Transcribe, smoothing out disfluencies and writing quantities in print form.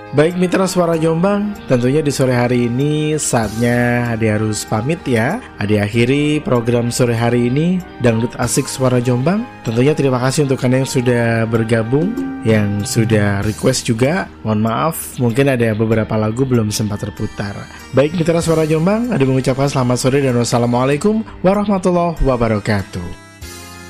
Baik mitra Suara Jombang, tentunya di sore hari ini saatnya Ade harus pamit ya. Ade akhiri program sore hari ini Dangdut Asik Suara Jombang. Tentunya terima kasih untuk Anda yang sudah bergabung, yang sudah request juga. Mohon maaf, mungkin ada beberapa lagu belum sempat terputar. Baik mitra Suara Jombang, Ade mengucapkan selamat sore dan wassalamualaikum warahmatullahi wabarakatuh.